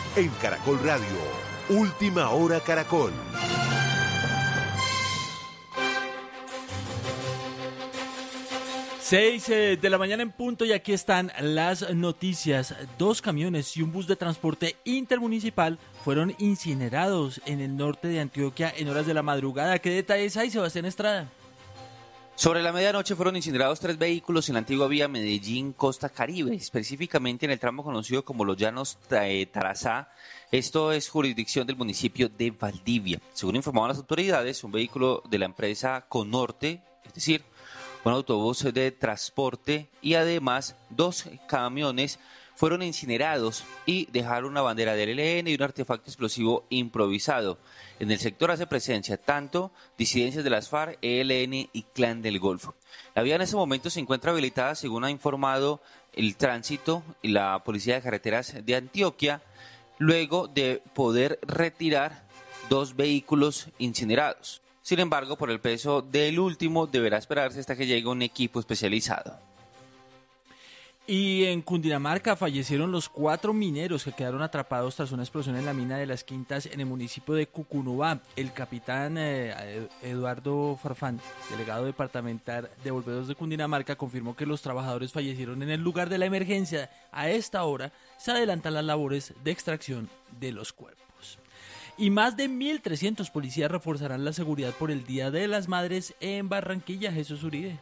En Caracol Radio, Última Hora Caracol. 6 de la mañana en punto y aquí están las noticias. 2 camiones y un bus de transporte intermunicipal fueron incinerados en el norte de Antioquia en horas de la madrugada. ¿Qué detalles hay, Sebastián Estrada? Sobre la medianoche fueron incinerados 3 vehículos en la antigua vía Medellín-Costa Caribe, específicamente en el tramo conocido como Los Llanos Tarazá. Esto es jurisdicción del municipio de Valdivia. Según informaban las autoridades, un vehículo de la empresa Conorte, es decir, un autobús de transporte y además 2 camiones fueron incinerados y dejaron una bandera del ELN y un artefacto explosivo improvisado. En el sector hace presencia tanto disidencias de las FARC, ELN y Clan del Golfo. La vía en ese momento se encuentra habilitada según ha informado el tránsito y la Policía de Carreteras de Antioquia, luego de poder retirar 2 vehículos incinerados. Sin embargo, por el peso del último deberá esperarse hasta que llegue un equipo especializado. Y en Cundinamarca fallecieron los 4 mineros que quedaron atrapados tras una explosión en la mina de Las Quintas en el municipio de Cucunubá. El capitán Eduardo Farfán, delegado departamental de Bomberos de Cundinamarca, confirmó que los trabajadores fallecieron en el lugar de la emergencia. A esta hora se adelantan las labores de extracción de los cuerpos. Y más de 1.300 policías reforzarán la seguridad por el Día de las Madres en Barranquilla. Jesús Uribe.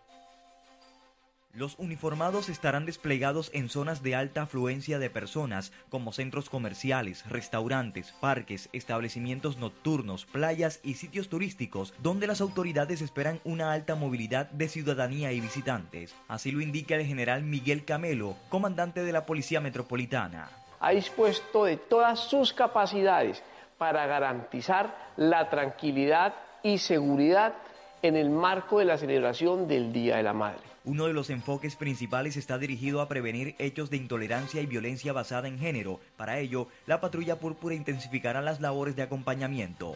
Los uniformados estarán desplegados en zonas de alta afluencia de personas, como centros comerciales, restaurantes, parques, establecimientos nocturnos, playas y sitios turísticos, donde las autoridades esperan una alta movilidad de ciudadanía y visitantes. Así lo indica el general Miguel Camelo, comandante de la Policía Metropolitana. Ha dispuesto de todas sus capacidades para garantizar la tranquilidad y seguridad en el marco de la celebración del Día de la Madre. Uno de los enfoques principales está dirigido a prevenir hechos de intolerancia y violencia basada en género. Para ello, la Patrulla Púrpura intensificará las labores de acompañamiento.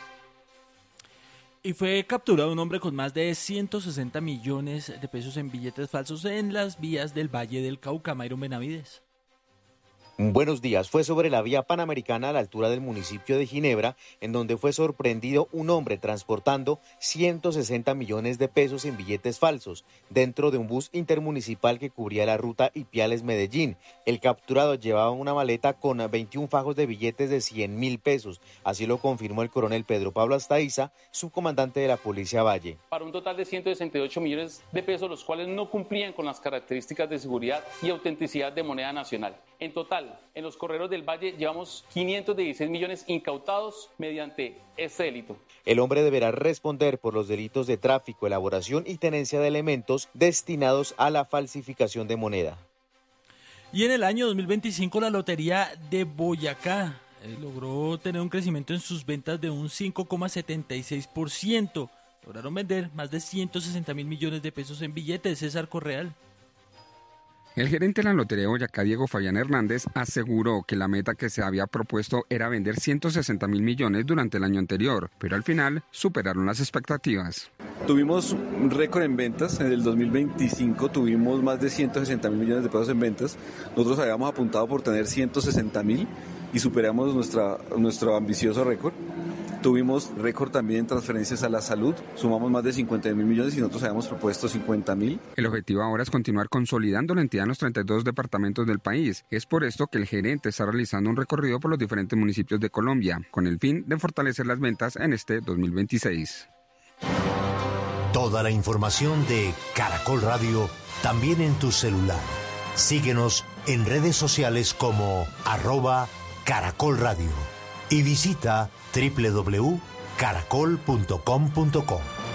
Y fue capturado un hombre con más de 160 millones de pesos en billetes falsos en las vías del Valle del Cauca. Mayron Benavides. Buenos días. Fue sobre la vía panamericana a la altura del municipio de Ginebra, en donde fue sorprendido un hombre transportando 160 millones de pesos en billetes falsos dentro de un bus intermunicipal que cubría la ruta Ipiales-Medellín. El capturado llevaba una maleta con 21 fajos de billetes de 100.000 pesos. Así lo confirmó el coronel Pedro Pablo Astaiza, subcomandante de la Policía Valle. Para un total de 168 millones de pesos, los cuales no cumplían con las características de seguridad y autenticidad de moneda nacional. En total, en los correros del Valle llevamos 516 millones incautados mediante este delito. El hombre deberá responder por los delitos de tráfico, elaboración y tenencia de elementos destinados a la falsificación de moneda. Y en el año 2025 la Lotería de Boyacá logró tener un crecimiento en sus ventas de un 5,76%. Lograron vender más de 160.000 millones de pesos en billetes. César Correal. El gerente de la Lotería de Boyacá, Diego Fabián Hernández, aseguró que la meta que se había propuesto era vender 160.000 millones durante el año anterior, pero al final superaron las expectativas. Tuvimos un récord en ventas, en el 2025 tuvimos más de 160.000 millones de pesos en ventas. Nosotros habíamos apuntado por tener 160.000 y superamos nuestro ambicioso récord. Tuvimos récord también en transferencias a la salud, sumamos más de 50.000 millones y nosotros habíamos propuesto 50.000. El objetivo ahora es continuar consolidando la entidad en los 32 departamentos del país. Es por esto que el gerente está realizando un recorrido por los diferentes municipios de Colombia, con el fin de fortalecer las ventas en este 2026. Toda la información de Caracol Radio también en tu celular. Síguenos en redes sociales como @Caracol Radio y visita www.caracol.com.co.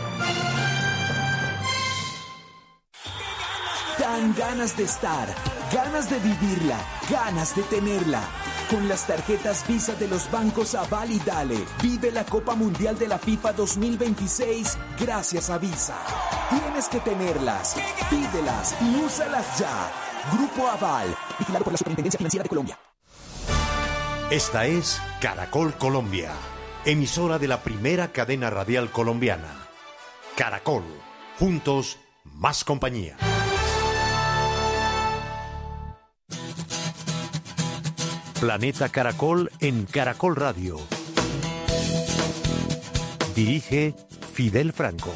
Dan ganas de estar, ganas de vivirla, ganas de tenerla. Con las tarjetas Visa de los bancos Aval y Dale, vive la Copa Mundial de la FIFA 2026 gracias a Visa. Tienes que tenerlas, pídelas y úsalas ya. Grupo Aval, vigilado por la Superintendencia Financiera de Colombia. Esta es Caracol Colombia, emisora de la primera cadena radial colombiana. Caracol, juntos, más compañía. Planeta Caracol en Caracol Radio. Dirige Fidel Franco.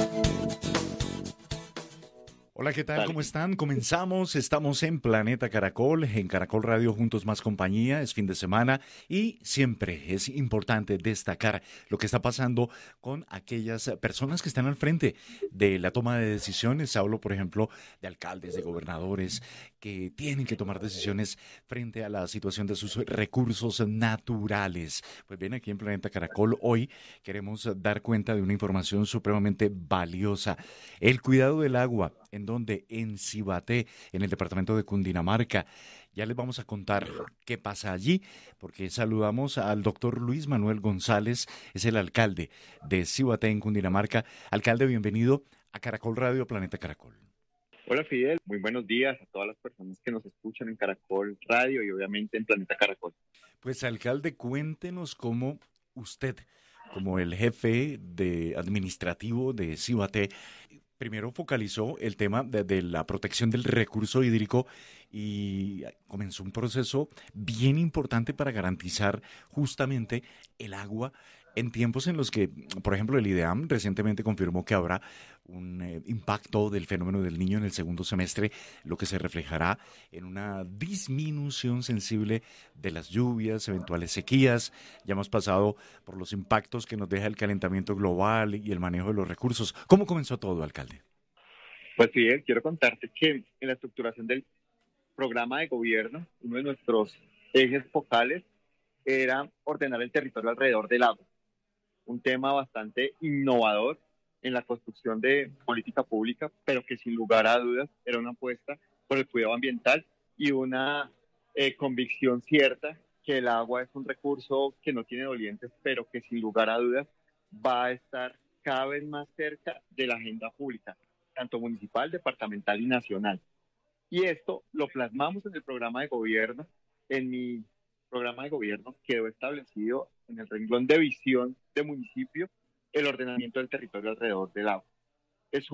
Hola, ¿qué tal? ¿Cómo están? Comenzamos, estamos en Planeta Caracol, en Caracol Radio Juntos Más Compañía, es fin de semana y siempre es importante destacar lo que está pasando con aquellas personas que están al frente de la toma de decisiones. Hablo, por ejemplo, de alcaldes, de gobernadores que tienen que tomar decisiones frente a la situación de sus recursos naturales. Pues bien, aquí en Planeta Caracol hoy queremos dar cuenta de una información supremamente valiosa. El cuidado del agua, en donde en Cibaté, en el departamento de Cundinamarca. Ya les vamos a contar qué pasa allí, porque saludamos al doctor Luis Manuel González, es el alcalde de Cibaté en Cundinamarca. Alcalde, bienvenido a Caracol Radio, Planeta Caracol. Hola Fidel, muy buenos días a todas las personas que nos escuchan en Caracol Radio y obviamente en Planeta Caracol. Pues alcalde, cuéntenos cómo usted, como el jefe administrativo de Cibaté, primero focalizó el tema de la protección del recurso hídrico y comenzó un proceso bien importante para garantizar justamente el agua en tiempos en los que, por ejemplo, el IDEAM recientemente confirmó que habrá un impacto del fenómeno del Niño en el segundo semestre, lo que se reflejará en una disminución sensible de las lluvias, eventuales sequías. Ya hemos pasado por los impactos que nos deja el calentamiento global y el manejo de los recursos. ¿Cómo comenzó todo, alcalde? Pues Fidel, quiero contarte que en la estructuración del programa de gobierno, uno de nuestros ejes focales era ordenar el territorio alrededor del agua. Un tema bastante innovador en la construcción de política pública, pero que sin lugar a dudas era una apuesta por el cuidado ambiental y una convicción cierta que el agua es un recurso que no tiene dolientes, pero que sin lugar a dudas va a estar cada vez más cerca de la agenda pública, tanto municipal, departamental y nacional. Y esto lo plasmamos en el programa de gobierno. En mi programa de gobierno quedó establecido en el renglón de visión de municipio el ordenamiento del territorio alrededor del agua. Es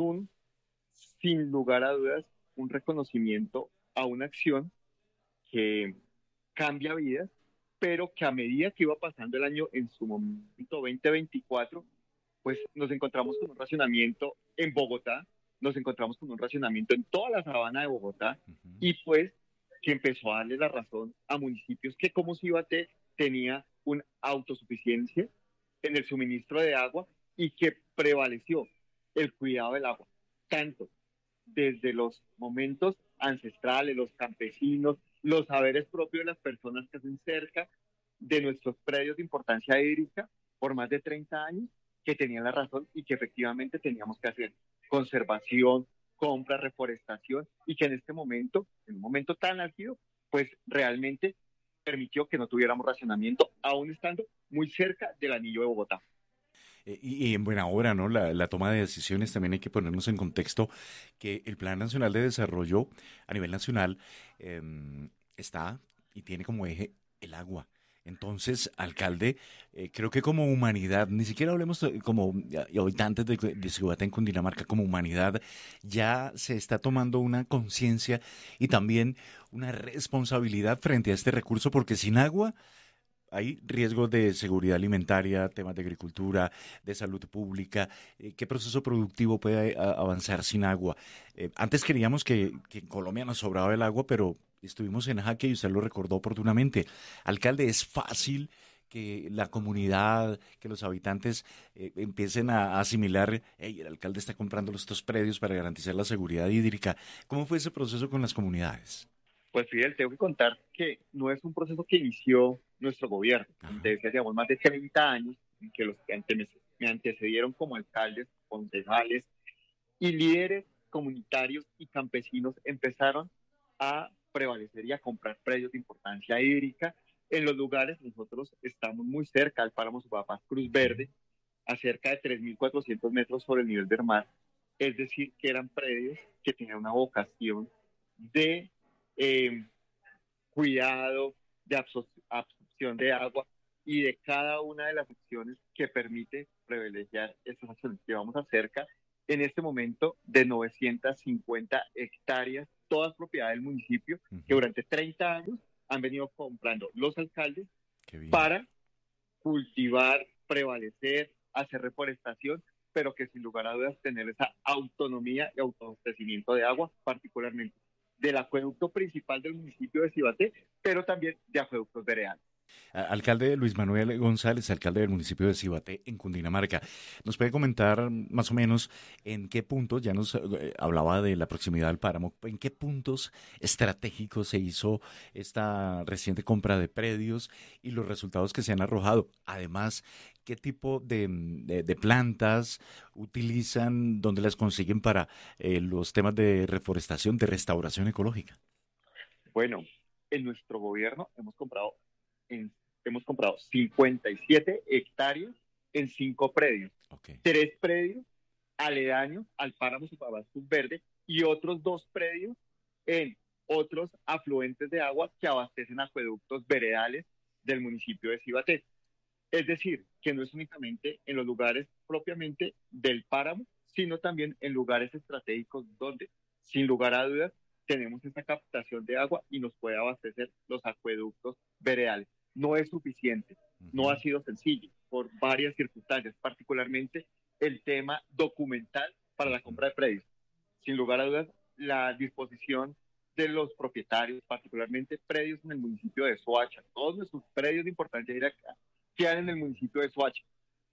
sin lugar a dudas, un reconocimiento a una acción que cambia vidas, pero que a medida que iba pasando el año, en su momento 2024, pues nos encontramos con un racionamiento en Bogotá, nos encontramos con un racionamiento en toda la sabana de Bogotá, y pues que empezó a darle la razón a municipios que como Cibaté tenía una autosuficiencia en el suministro de agua y que prevaleció el cuidado del agua, tanto desde los momentos ancestrales, los campesinos, los saberes propios de las personas que hacen cerca de nuestros predios de importancia hídrica por más de 30 años, que tenían la razón y que efectivamente teníamos que hacer conservación, compra, reforestación, y que en este momento, en un momento tan álgido, pues realmente permitió que no tuviéramos racionamiento, aún estando muy cerca del anillo de Bogotá. Y en buena hora, ¿no? La toma de decisiones, también hay que ponernos en contexto que el Plan Nacional de Desarrollo a nivel nacional está y tiene como eje el agua. Entonces, alcalde, creo que como humanidad, ni siquiera hablemos como habitantes de Cibaté en Cundinamarca, como humanidad ya se está tomando una conciencia y también una responsabilidad frente a este recurso, porque sin agua hay riesgos de seguridad alimentaria, temas de agricultura, de salud pública. ¿Qué proceso productivo puede avanzar sin agua? Antes creíamos que en Colombia nos sobraba el agua, pero estuvimos en jaque y usted lo recordó oportunamente. Alcalde, es fácil que la comunidad, que los habitantes empiecen a asimilar, hey, el alcalde está comprando estos predios para garantizar la seguridad hídrica. ¿Cómo fue ese proceso con las comunidades? Pues Fidel, tengo que contar que no es un proceso que inició nuestro gobierno. Como te decía, llevamos más de 30 años en que los que me antecedieron como alcaldes, concejales y líderes comunitarios y campesinos empezaron a prevalecer y a comprar predios de importancia hídrica en los lugares. Nosotros estamos muy cerca al páramo Sopapaz Cruz Verde, a cerca de 3.400 metros sobre el nivel del mar. Es decir, que eran predios que tenían una vocación de cuidado, de absorción de agua y de cada una de las acciones que permite privilegiar estas acciones. Llevamos a cerca, en este momento, de 950 hectáreas, todas propiedad del municipio, que durante 30 años han venido comprando los alcaldes Qué bien. para cultivar, prevalecer, hacer reforestación, pero que sin lugar a dudas tener esa autonomía y autoabastecimiento de agua, particularmente del acueducto principal del municipio de Cibaté, pero también de acueductos veredales. Alcalde Luis Manuel González, alcalde del municipio de Cibaté, en Cundinamarca. ¿Nos puede comentar más o menos en qué puntos, ya nos hablaba de la proximidad al páramo, en qué puntos estratégicos se hizo esta reciente compra de predios y los resultados que se han arrojado? Además, ¿qué tipo de plantas utilizan, dónde las consiguen para los temas de reforestación, de restauración ecológica? Bueno, en nuestro gobierno hemos comprado 57 hectáreas en 5 predios. Okay. 3 predios aledaños al páramo Supabastos Verde y otros 2 predios en otros afluentes de agua que abastecen acueductos veredales del municipio de Cibaté. Es decir, que no es únicamente en los lugares propiamente del páramo, sino también en lugares estratégicos donde, sin lugar a dudas, tenemos esta captación de agua y nos puede abastecer los acueductos veredales. No es suficiente, no ha sido sencillo por varias circunstancias, particularmente el tema documental para la compra de predios. Sin lugar a dudas, la disposición de los propietarios, particularmente predios en el municipio de Soacha, todos nuestros predios de importancia acá quedan en el municipio de Soacha,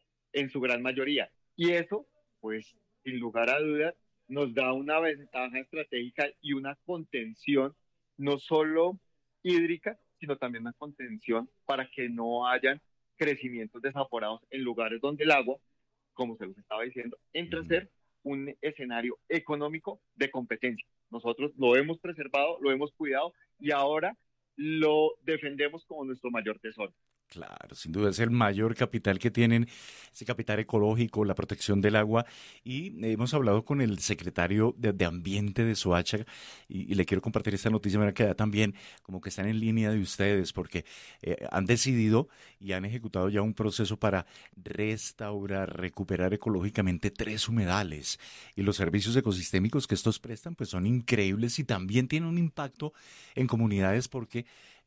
en su gran mayoría. Y eso, pues, sin lugar a dudas, nos da una ventaja estratégica y una contención, no solo hídrica, sino también una contención para que no hayan crecimientos desaforados en lugares donde el agua, como se los estaba diciendo, entra a ser un escenario económico de competencia. Nosotros lo hemos preservado, lo hemos cuidado y ahora lo defendemos como nuestro mayor tesoro. Claro, sin duda es el mayor capital que tienen, ese capital ecológico, la protección del agua. Y hemos hablado con el secretario de Ambiente de Soacha y le quiero compartir esta noticia para que da también como que están en línea de ustedes porque han decidido y han ejecutado ya un proceso para restaurar, recuperar ecológicamente 3 humedales. Y los servicios ecosistémicos que estos prestan pues son increíbles y también tienen un impacto en comunidades porque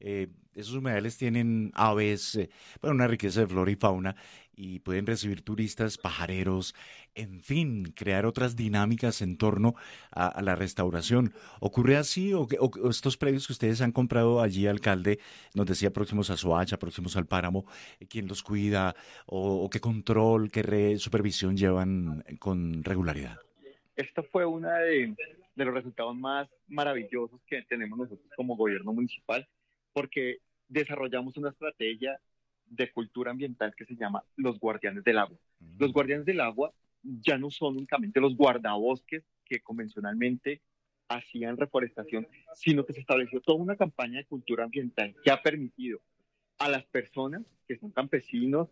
esos humedales tienen aves, una riqueza de flora y fauna y pueden recibir turistas, pajareros, en fin, crear otras dinámicas en torno a la restauración. ¿Ocurre así o estos predios que ustedes han comprado allí, alcalde, nos decía próximos a Soacha, próximos al páramo, quién los cuida o qué control, qué supervisión llevan con regularidad? Esto fue uno de los resultados más maravillosos que tenemos nosotros como gobierno municipal, porque desarrollamos una estrategia de cultura ambiental que se llama los guardianes del agua. Los guardianes del agua ya no son únicamente los guardabosques que convencionalmente hacían reforestación, sino que se estableció toda una campaña de cultura ambiental que ha permitido a las personas que son campesinos,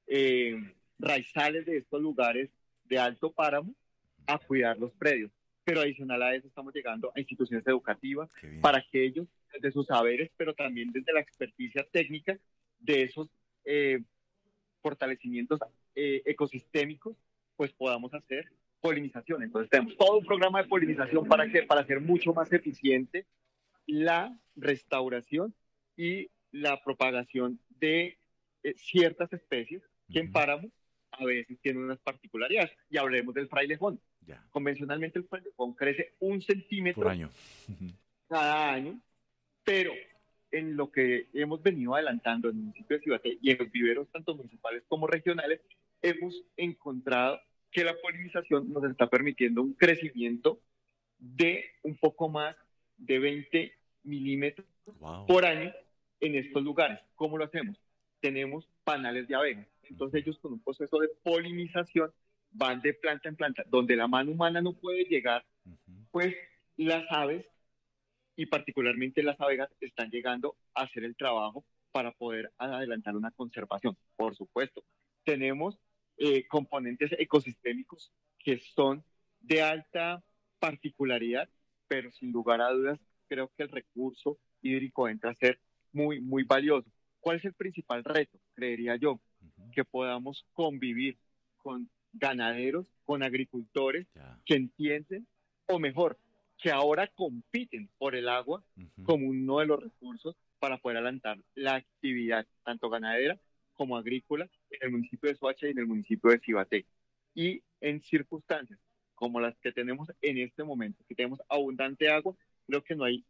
raizales de estos lugares de alto páramo, a cuidar los predios. Pero adicional a eso estamos llegando a instituciones educativas para que ellos, desde sus saberes, pero también desde la experticia técnica de esos fortalecimientos ecosistémicos, pues podamos hacer polinización. Entonces tenemos todo un programa de polinización para hacer mucho más eficiente la restauración y la propagación de ciertas especies que en páramo a veces tienen unas particularidades. Y hablemos del frailejón. Convencionalmente el frailejón crece 1 centímetro por año. Cada año, pero en lo que hemos venido adelantando en el municipio de Cibaté y en los viveros tanto municipales como regionales, hemos encontrado que la polinización nos está permitiendo un crecimiento de un poco más de 20 milímetros por año en estos lugares. ¿Cómo lo hacemos? Tenemos panales de abejas. Entonces ellos con un proceso de polinización van de planta en planta, donde la mano humana no puede llegar, pues las aves y particularmente las abejas están llegando a hacer el trabajo para poder adelantar una conservación. Por supuesto, tenemos componentes ecosistémicos que son de alta particularidad, pero sin lugar a dudas creo que el recurso hídrico entra a ser muy, muy valioso. ¿Cuál es el principal reto? Creería yo, que podamos convivir con ganaderos, con agricultores que entienden, o mejor, que ahora compiten por el agua como uno de los recursos para poder adelantar la actividad, tanto ganadera como agrícola, en el municipio de Soacha y en el municipio de Cibaté. Y en circunstancias como las que tenemos en este momento, que tenemos abundante agua, creo que no hay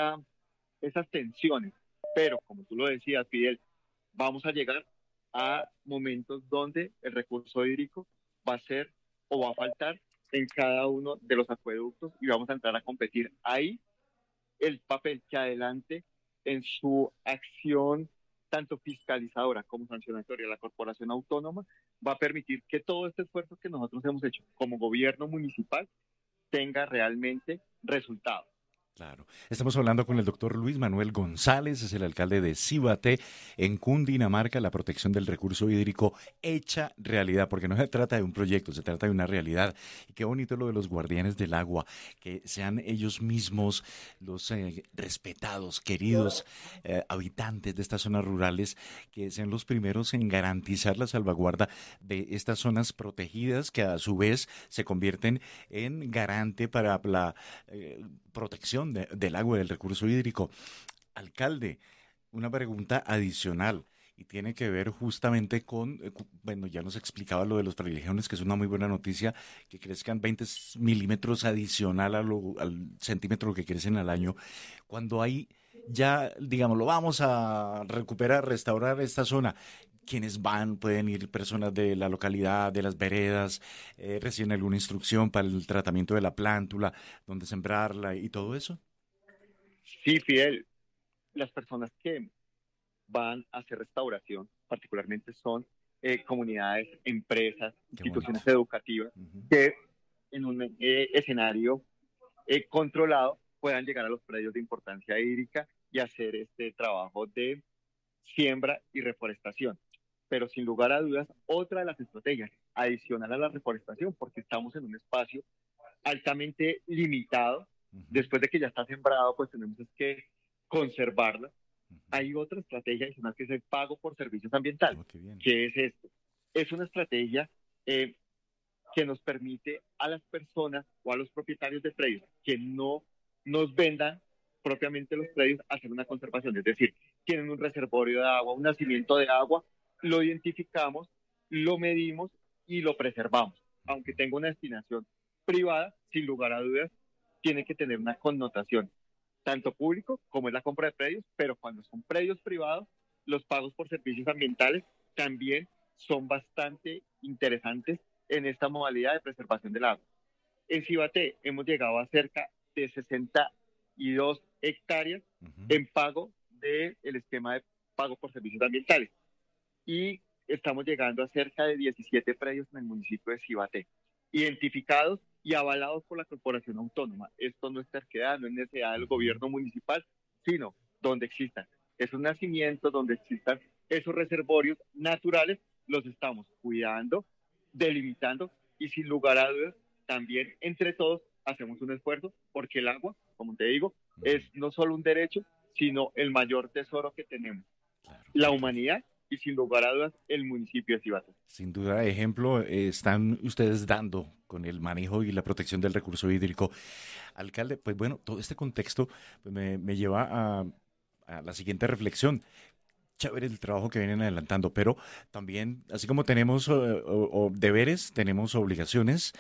esas tensiones. Pero, como tú lo decías, Fidel, vamos a llegar a momentos donde el recurso hídrico va a ser o va a faltar en cada uno de los acueductos y vamos a entrar a competir. Ahí el papel que adelante en su acción tanto fiscalizadora como sancionatoria la corporación autónoma va a permitir que todo este esfuerzo que nosotros hemos hecho como gobierno municipal tenga realmente resultados. Claro. Estamos hablando con el doctor Luis Manuel González, es el alcalde de Cibaté, en Cundinamarca, la protección del recurso hídrico hecha realidad, porque no se trata de un proyecto, se trata de una realidad. Y qué bonito lo de los guardianes del agua, que sean ellos mismos los respetados, queridos habitantes de estas zonas rurales, que sean los primeros en garantizar la salvaguarda de estas zonas protegidas, que a su vez se convierten en garante para la protección del agua y del recurso hídrico. Alcalde, una pregunta adicional y tiene que ver justamente con, bueno, ya nos explicaba lo de los frailejones, que es una muy buena noticia, que crezcan 20 milímetros adicional al centímetro que crecen al año. Cuando hay ya, digamos, lo vamos a recuperar, restaurar esta zona, quienes van, pueden ir personas de la localidad, de las veredas, reciben alguna instrucción para el tratamiento de la plántula, dónde sembrarla y todo eso. Sí, Fidel, las personas que van a hacer restauración, particularmente son comunidades, empresas, instituciones educativas, que en un escenario controlado puedan llegar a los predios de importancia hídrica y hacer este trabajo de siembra y reforestación. Pero sin lugar a dudas, otra de las estrategias adicional a la reforestación, porque estamos en un espacio altamente limitado, después de que ya está sembrado, pues tenemos que conservarla. Hay otra estrategia adicional que es el pago por servicios ambientales. ¿Qué es esto? Es una estrategia que nos permite a las personas o a los propietarios de predios que no nos vendan propiamente los predios hacer una conservación, es decir, tienen un reservorio de agua, un nacimiento de agua, lo identificamos, lo medimos y lo preservamos. Aunque tenga una destinación privada, sin lugar a dudas, tiene que tener una connotación, tanto público como es la compra de predios, pero cuando son predios privados, los pagos por servicios ambientales también son bastante interesantes en esta modalidad de preservación del agua. En Cibaté hemos llegado a cerca de 62 hectáreas en pago del esquema de pago por servicios ambientales y estamos llegando a cerca de 17 predios en el municipio de Cibaté, identificados y avalados por la corporación autónoma. Esto no es terquedad, no es necesidad del gobierno municipal, sino donde existan esos nacimientos, donde existan esos reservorios naturales, los estamos cuidando, delimitando y sin lugar a dudas también entre todos hacemos un esfuerzo porque el agua, como te digo, es no solo un derecho, sino el mayor tesoro que tenemos. La humanidad y sin lugar a dudas el municipio de Cibaté. Sin duda, ejemplo, están ustedes dando con el manejo y la protección del recurso hídrico. Alcalde, pues bueno, todo este contexto me lleva a la siguiente reflexión. Chévere el trabajo que vienen adelantando, pero también, así como tenemos deberes, tenemos obligaciones.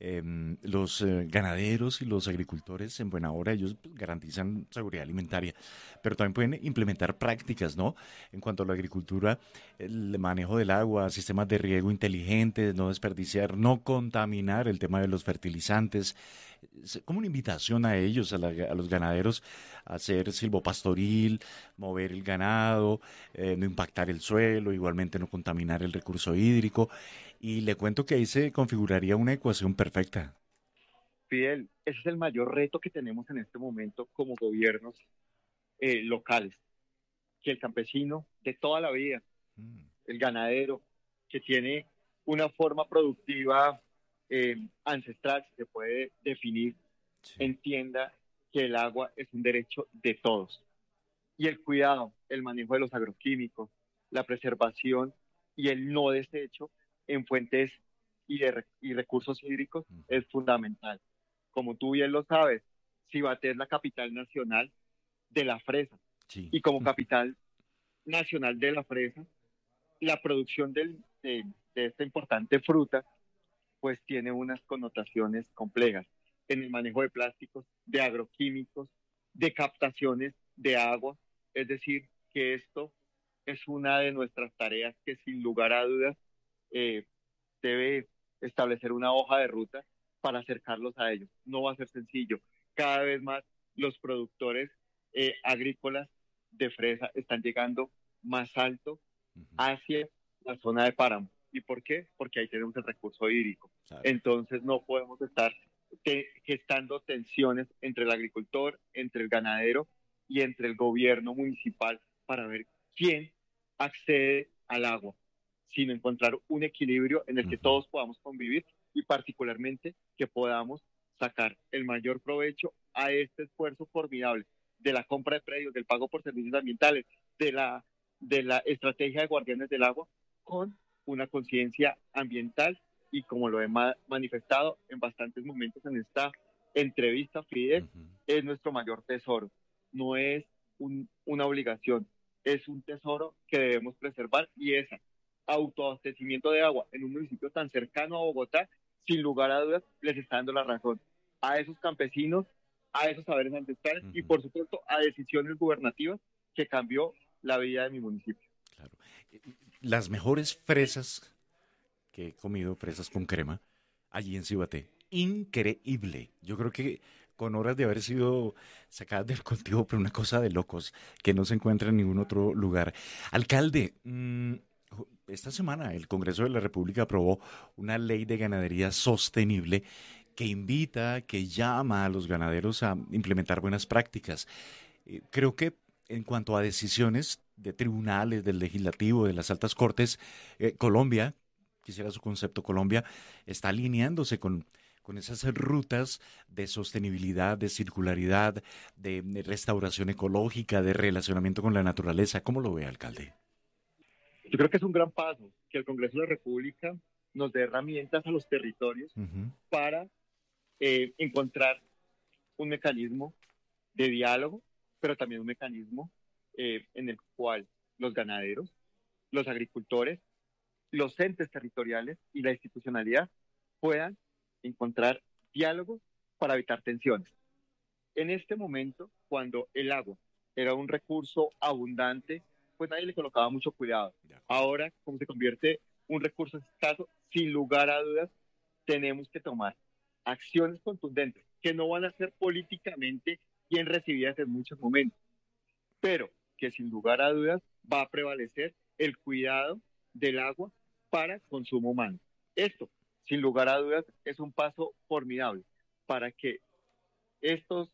Los ganaderos y los agricultores en buena hora, ellos garantizan seguridad alimentaria, pero también pueden implementar prácticas, ¿no? En cuanto a la agricultura, el manejo del agua, sistemas de riego inteligentes, no desperdiciar, no contaminar, el tema de los fertilizantes. Es como una invitación a ellos, a los ganaderos, a hacer silvopastoril, mover el ganado, no impactar el suelo, igualmente no contaminar el recurso hídrico. Y le cuento que ahí se configuraría una ecuación perfecta. Fidel, ese es el mayor reto que tenemos en este momento como gobiernos locales, que el campesino de toda la vida, el ganadero, que tiene una forma productiva ancestral, se puede definir, entienda que el agua es un derecho de todos. Y el cuidado, el manejo de los agroquímicos, la preservación y el no desecho en fuentes y recursos hídricos es fundamental. Como tú bien lo sabes, Cibaté es la capital nacional de la fresa. Sí. Y como capital nacional de la fresa, la producción de esta importante fruta pues tiene unas connotaciones complejas en el manejo de plásticos, de agroquímicos, de captaciones de agua. Es decir, que esto es una de nuestras tareas que sin lugar a dudas debe establecer una hoja de ruta para acercarlos a ellos. No va a ser sencillo. Cada vez más los productores agrícolas de fresa están llegando más alto hacia la zona de páramo. ¿Y por qué? Porque ahí tenemos el recurso hídrico. Claro. Entonces no podemos estar gestando tensiones entre el agricultor, entre el ganadero y entre el gobierno municipal para ver quién accede al agua, sino encontrar un equilibrio en el que todos podamos convivir y particularmente que podamos sacar el mayor provecho a este esfuerzo formidable de la compra de predios, del pago por servicios ambientales, de la estrategia de guardianes del agua, con una conciencia ambiental y como lo he manifestado en bastantes momentos en esta entrevista, Fidel, es nuestro mayor tesoro. No es una obligación, es un tesoro que debemos preservar y ese autoabastecimiento de agua en un municipio tan cercano a Bogotá, sin lugar a dudas, les está dando la razón a esos campesinos, a esos saberes ancestrales y por supuesto a decisiones gubernativas que cambió la vida de mi municipio. Claro. Las mejores fresas que he comido, fresas con crema, allí en Cibaté. Increíble. Yo creo que con horas de haber sido sacadas del cultivo, pero una cosa de locos que no se encuentra en ningún otro lugar. Alcalde, esta semana el Congreso de la República aprobó una ley de ganadería sostenible que invita, que llama a los ganaderos a implementar buenas prácticas. Creo que en cuanto a decisiones de tribunales, del legislativo, de las altas cortes, Colombia, quisiera su concepto, Colombia está alineándose con esas rutas de sostenibilidad, de circularidad, de restauración ecológica, de relacionamiento con la naturaleza. ¿Cómo lo ve, alcalde? Yo creo que es un gran paso que el Congreso de la República nos dé herramientas a los territorios para encontrar un mecanismo de diálogo, pero también un mecanismo en el cual los ganaderos, los agricultores, los entes territoriales y la institucionalidad puedan encontrar diálogos para evitar tensiones. En este momento, cuando el agua era un recurso abundante, pues nadie le colocaba mucho cuidado. Ahora, como se convierte un recurso escaso, sin lugar a dudas, tenemos que tomar acciones contundentes que no van a ser políticamente bien recibidas en muchos momentos, pero que sin lugar a dudas va a prevalecer el cuidado del agua para consumo humano. Esto, sin lugar a dudas, es un paso formidable para que estos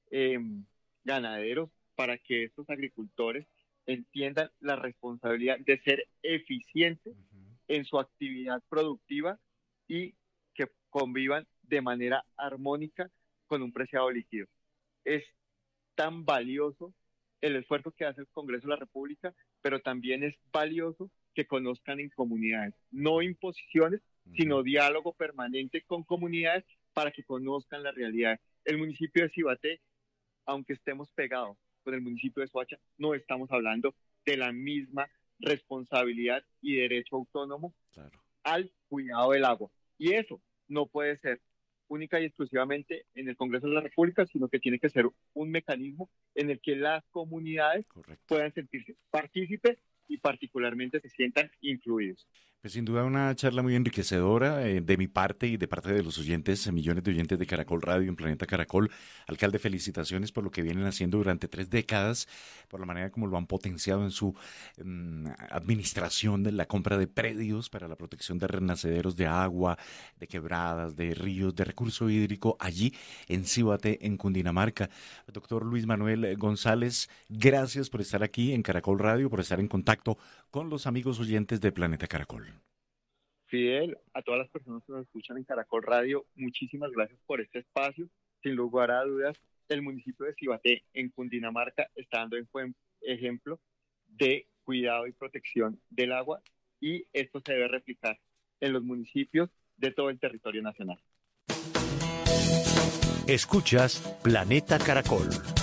ganaderos, para que estos agricultores entiendan la responsabilidad de ser eficientes en su actividad productiva y que convivan de manera armónica con un preciado líquido. Es tan valioso el esfuerzo que hace el Congreso de la República, pero también es valioso que conozcan en comunidades, no imposiciones, sino diálogo permanente con comunidades para que conozcan la realidad. El municipio de Cibaté, aunque estemos pegados con el municipio de Soacha, no estamos hablando de la misma responsabilidad y derecho autónomo al cuidado del agua. Y eso no puede ser única y exclusivamente en el Congreso de la República, sino que tiene que ser un mecanismo en el que las comunidades puedan sentirse partícipes y particularmente se sientan incluidos. Pues sin duda una charla muy enriquecedora de mi parte y de parte de los oyentes, millones de oyentes de Caracol Radio en Planeta Caracol. Alcalde, felicitaciones por lo que vienen haciendo durante 3 décadas, por la manera como lo han potenciado en su administración de la compra de predios para la protección de renacederos de agua, de quebradas, de ríos, de recurso hídrico, allí en Cibaté, en Cundinamarca. Doctor Luis Manuel González, gracias por estar aquí en Caracol Radio, por estar en contacto con los amigos oyentes de Planeta Caracol. Fidel, a todas las personas que nos escuchan en Caracol Radio, muchísimas gracias por este espacio. Sin lugar a dudas, el municipio de Cibaté, en Cundinamarca, está dando un buen ejemplo de cuidado y protección del agua, y esto se debe replicar en los municipios de todo el territorio nacional. Escuchas Planeta Caracol.